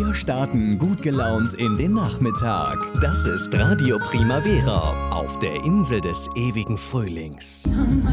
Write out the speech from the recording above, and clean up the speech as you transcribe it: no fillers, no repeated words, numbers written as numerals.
Wir starten gut gelaunt in den Nachmittag. Das ist Radio Primavera auf der Insel des ewigen Frühlings.